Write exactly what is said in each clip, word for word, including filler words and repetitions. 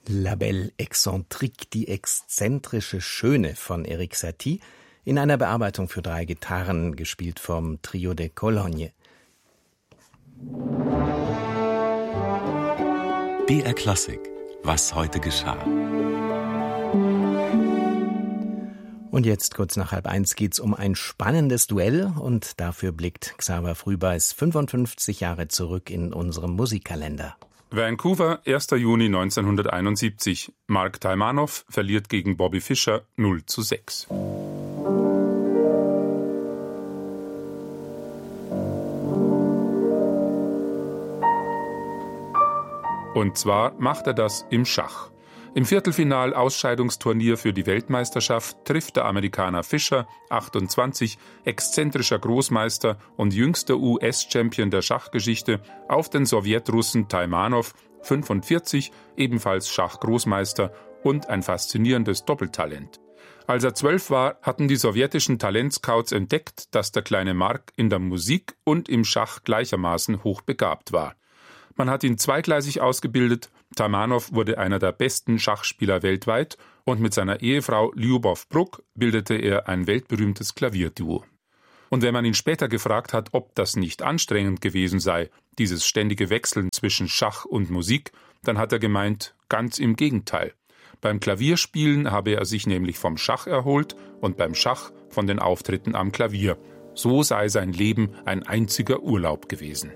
La Belle Excentrique, die exzentrische Schöne von Erik Satie, in einer Bearbeitung für drei Gitarren, gespielt vom Trio de Cologne. B R Klassik, was heute geschah. Und jetzt kurz nach halb eins geht's um ein spannendes Duell und dafür blickt Xaver Frühbeis fünfundfünfzig Jahre zurück in unserem Musikkalender. Vancouver, erster Juni neunzehnhunderteinundsiebzig. Mark Taimanov verliert gegen Bobby Fischer null zu sechs. Und zwar macht er das im Schach. Im Viertelfinal-Ausscheidungsturnier für die Weltmeisterschaft trifft der Amerikaner Fischer, achtundzwanzig, exzentrischer Großmeister und jüngster U S-Champion der Schachgeschichte, auf den Sowjetrussen Taimanov, fünfundvierzig, ebenfalls Schachgroßmeister und ein faszinierendes Doppeltalent. Als er zwölf war, hatten die sowjetischen Talentscouts entdeckt, dass der kleine Mark in der Musik und im Schach gleichermaßen hochbegabt war. Man hat ihn zweigleisig ausgebildet. Taimanov wurde einer der besten Schachspieler weltweit und mit seiner Ehefrau Lyubov Bruk bildete er ein weltberühmtes Klavierduo. Und wenn man ihn später gefragt hat, ob das nicht anstrengend gewesen sei, dieses ständige Wechseln zwischen Schach und Musik, dann hat er gemeint, ganz im Gegenteil. Beim Klavierspielen habe er sich nämlich vom Schach erholt und beim Schach von den Auftritten am Klavier. So sei sein Leben ein einziger Urlaub gewesen.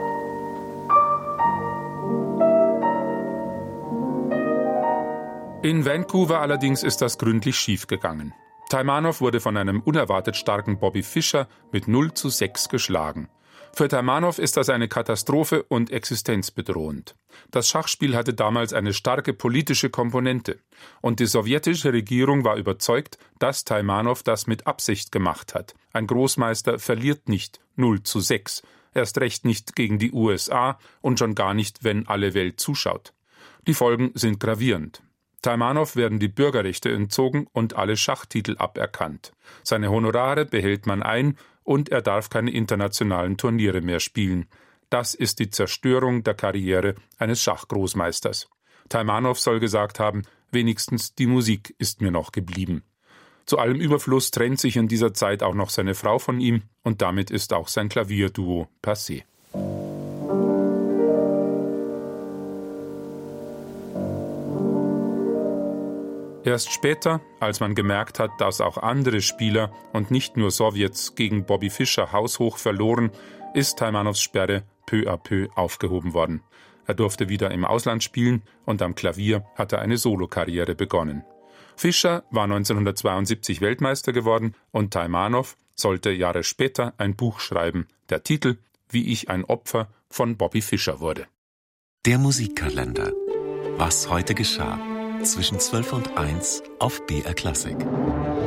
In Vancouver allerdings ist das gründlich schiefgegangen. Taimanov wurde von einem unerwartet starken Bobby Fischer mit null zu sechs geschlagen. Für Taimanov ist das eine Katastrophe und existenzbedrohend. Das Schachspiel hatte damals eine starke politische Komponente und die sowjetische Regierung war überzeugt, dass Taimanov das mit Absicht gemacht hat. Ein Großmeister verliert nicht null zu sechs, erst recht nicht gegen die U S A und schon gar nicht, wenn alle Welt zuschaut. Die Folgen sind gravierend. Taimanov werden die Bürgerrechte entzogen und alle Schachtitel aberkannt. Seine Honorare behält man ein und er darf keine internationalen Turniere mehr spielen. Das ist die Zerstörung der Karriere eines Schachgroßmeisters. Taimanov soll gesagt haben, wenigstens die Musik ist mir noch geblieben. Zu allem Überfluss trennt sich in dieser Zeit auch noch seine Frau von ihm und damit ist auch sein Klavierduo passé. Erst später, als man gemerkt hat, dass auch andere Spieler und nicht nur Sowjets gegen Bobby Fischer haushoch verloren, ist Taimanovs Sperre peu à peu aufgehoben worden. Er durfte wieder im Ausland spielen und am Klavier hat er eine Solokarriere begonnen. Fischer war neunzehnhundertzweiundsiebzig Weltmeister geworden und Taimanov sollte Jahre später ein Buch schreiben. Der Titel »Wie ich ein Opfer von Bobby Fischer wurde«. Der Musikkalender. Was heute geschah. Zwischen zwölf und eins auf B R Klassik.